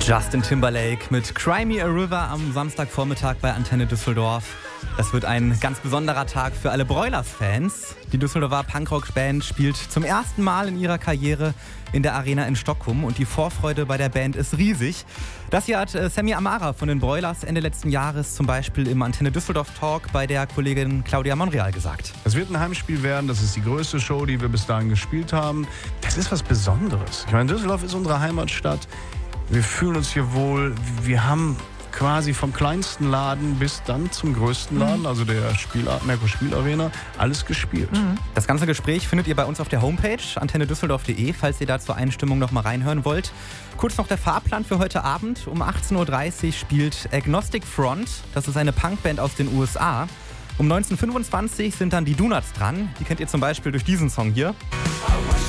Justin Timberlake mit Cry Me a River am Samstagvormittag bei Antenne Düsseldorf. Das wird ein ganz besonderer Tag für alle Broilers-Fans. Die Düsseldorfer Punkrock-Band spielt zum ersten Mal in ihrer Karriere in der Arena in Stockholm und die Vorfreude bei der Band ist riesig. Das hier hat Sammy Amara von den Broilers Ende letzten Jahres zum Beispiel im Antenne Düsseldorf Talk bei der Kollegin Claudia Monreal gesagt. Es wird ein Heimspiel werden, das ist die größte Show, die wir bis dahin gespielt haben. Das ist was Besonderes. Ich meine, Düsseldorf ist unsere Heimatstadt. Wir fühlen uns hier wohl. Wir haben quasi vom kleinsten Laden bis dann zum größten Laden, also der Merkur Spielarena, alles gespielt. Das ganze Gespräch findet ihr bei uns auf der Homepage antennedüsseldorf.de, falls ihr da zur Einstimmung noch mal reinhören wollt. Kurz noch der Fahrplan für heute Abend. Um 18.30 Uhr spielt Agnostic Front. Das ist eine Punkband aus den USA. Um 19.25 Uhr sind dann die Donuts dran. Die kennt ihr zum Beispiel durch diesen Song hier.